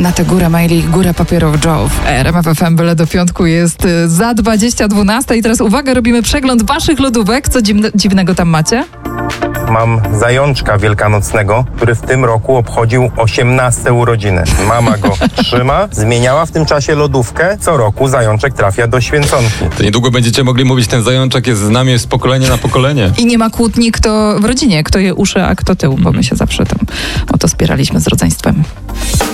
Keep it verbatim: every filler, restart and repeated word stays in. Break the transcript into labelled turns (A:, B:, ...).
A: Na tę górę maili ich górę papierów Joe. W R M F F M byle do piątku jest za dwadzieścia dwanaście i teraz uwaga, robimy przegląd waszych lodówek. Co dziwne, dziwnego tam macie?
B: Mam zajączka wielkanocnego, który w tym roku obchodził osiemnaste urodziny. Mama go trzyma, zmieniała w tym czasie lodówkę. Co roku zajączek trafia do święconki.
C: To niedługo będziecie mogli mówić, ten zajączek jest z nami z pokolenia na pokolenie.
A: I nie ma kłótni kto w rodzinie, kto je uszy, a kto tył, bo my się zawsze tam o to spieraliśmy z rodzeństwem.